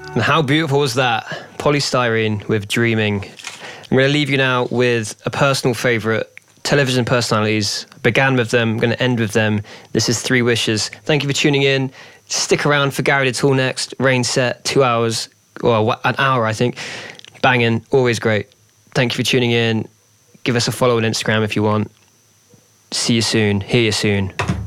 And how beautiful was that? Polystyrene with Dreaming. I'm going to leave you now with a personal favourite, television personalities. Began with them, I'm going to end with them. This is Three Wishes. Thank you for tuning in. Stick around for Gary Little next. Rain Set, 2 hours, or an hour, I think. Banging, always great. Thank you for tuning in. Give us a follow on Instagram if you want. See you soon. Hear you soon.